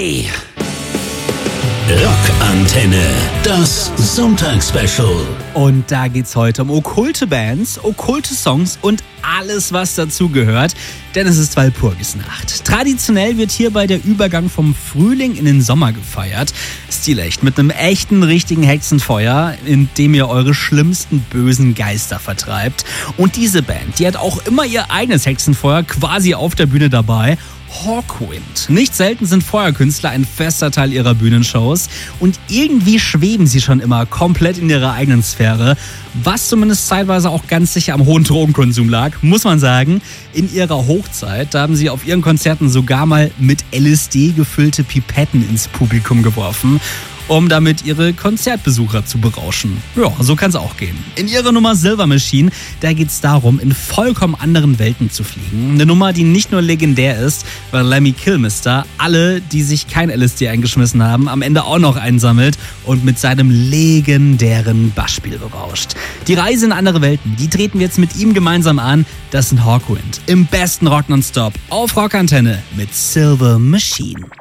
Hey! Rockantenne, das Sonntagsspecial. Und da geht's heute um okkulte Bands, okkulte Songs und alles, was dazugehört. Denn es ist Walpurgisnacht. Traditionell wird hierbei der Übergang vom Frühling in den Sommer gefeiert. Stilecht mit einem echten, richtigen Hexenfeuer, in dem ihr eure schlimmsten bösen Geister vertreibt. Und diese Band, die hat auch immer ihr eigenes Hexenfeuer quasi auf der Bühne dabei. Hawkwind. Nicht selten sind Feuerkünstler ein fester Teil ihrer Bühnenshows und irgendwie schweben sie schon immer komplett in ihrer eigenen Sphäre, was zumindest zeitweise auch ganz sicher am hohen Drogenkonsum lag, muss man sagen. In ihrer Hochzeit, da haben sie auf ihren Konzerten sogar mal mit LSD gefüllte Pipetten ins Publikum geworfen, um damit ihre Konzertbesucher zu berauschen. Ja, so kann's auch gehen. In ihrer Nummer Silver Machine, da geht's darum, in vollkommen anderen Welten zu fliegen. Eine Nummer, die nicht nur legendär ist, weil Lemmy Kilmister alle, die sich kein LSD eingeschmissen haben, am Ende auch noch einsammelt und mit seinem legendären Bassspiel berauscht. Die Reise in andere Welten, die treten wir jetzt mit ihm gemeinsam an. Das sind Hawkwind im besten Rock nonstop auf Rockantenne mit Silver Machine.